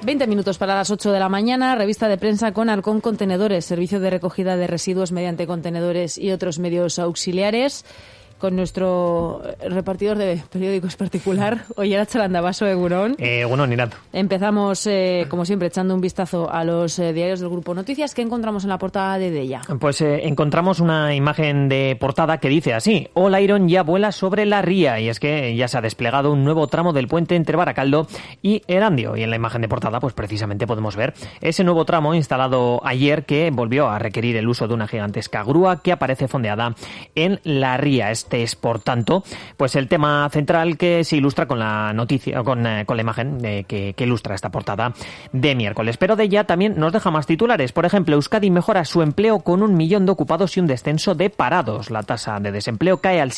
20 minutos para las 8 de la mañana, revista de prensa con Arcón Contenedores, servicio de recogida de residuos mediante contenedores y otros medios auxiliares, con nuestro repartidor de periódicos particular, Oyer Atxalandabaso, Egunon. Egunon, Irato. Empezamos, como siempre, echando un vistazo a los diarios del Grupo Noticias. ¿Qué encontramos en la portada de Deia? Pues encontramos una imagen de portada que dice así: All Iron ya vuela sobre la ría, y es que ya se ha desplegado un nuevo tramo del puente entre Baracaldo y Erandio, y en la imagen de portada pues precisamente podemos ver ese nuevo tramo instalado ayer que volvió a requerir el uso de una gigantesca grúa que aparece fondeada en la ría. Este es, por tanto, pues el tema central que se ilustra con la noticia, con la imagen que ilustra esta portada de miércoles. Pero de ella también nos deja más titulares. Por ejemplo, Euskadi mejora su empleo con 1 millón de ocupados y un descenso de parados. La tasa de desempleo cae al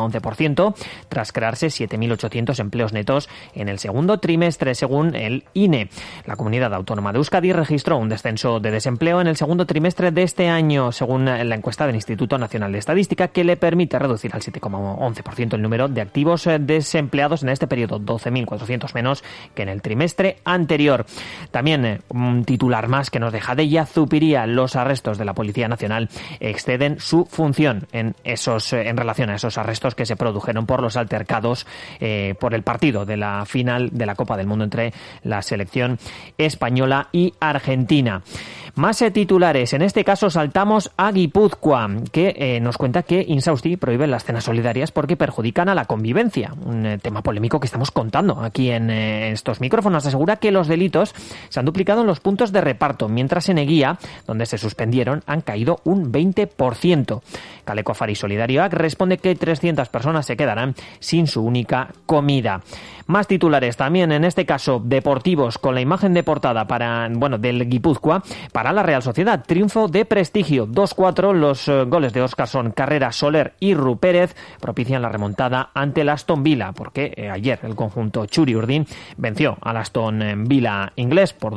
7,11% tras crearse 7.800 empleos netos en el segundo trimestre, según el INE. La comunidad autónoma de Euskadi registró un descenso de desempleo en el segundo trimestre de este año, según la encuesta del Instituto Nacional de Estadística, que le permite reducir al 7,11% el número de activos desempleados en este periodo, 12.400 menos que en el trimestre anterior. También un titular más que nos deja de ella: Zupiria, los arrestos de la Policía Nacional exceden su función en relación a esos arrestos que se produjeron por los altercados por el partido de la final de la Copa del Mundo entre la selección española y Argentina. Más titulares. En este caso saltamos a Guipúzcoa, que nos cuenta que Insausti prohíbe las cenas solidarias porque perjudican a la convivencia. Un tema polémico que estamos contando aquí en estos micrófonos. Asegura que los delitos se han duplicado en los puntos de reparto, mientras en Eguía, donde se suspendieron, han caído un 20%. Kaleko Afari Solidarioak responde que 300 personas se quedarán sin su única comida. Más titulares también, en este caso deportivos, con la imagen de portada del Guipúzcoa para la Real Sociedad. Triunfo de prestigio, 2-4. Los goles de Óscarson, Carrera, Soler y Rupérez propician la remontada ante el Aston Villa, porque ayer el conjunto Txuri-Urdin venció al Aston Villa inglés por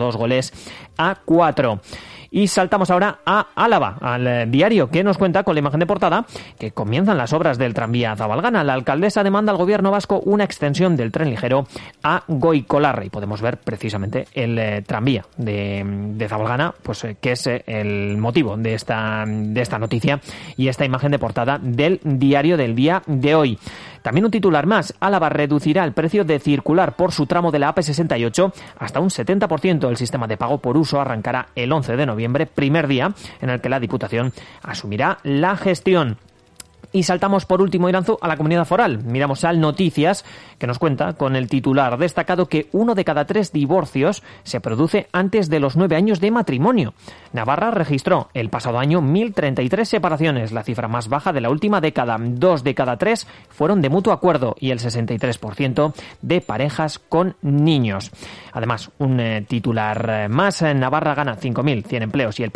2-4. Y saltamos ahora a Álava, al diario, que nos cuenta con la imagen de portada que comienzan las obras del tranvía Zabalgana. La alcaldesa demanda al gobierno vasco una extensión del tren ligero a Goikolarre, y podemos ver precisamente el tranvía de Zabalgana, pues que es el motivo de esta noticia y esta imagen de portada del diario del día de hoy. También un titular más: Álava reducirá el precio de circular por su tramo de la AP68 hasta un 70%. El sistema de pago por uso arrancará el 11 de noviembre, primer día en el que la Diputación asumirá la gestión. Y saltamos por último, Iranzu, a la comunidad foral. Miramos al Noticias, que nos cuenta con el titular destacado que 1 de cada 3 divorcios se produce antes de los 9 años de matrimonio. Navarra registró el pasado año 1.033 separaciones, la cifra más baja de la última década. 2 de cada 3 fueron de mutuo acuerdo y el 63% de parejas con niños. Además, un titular más: Navarra gana 5.100 empleos y el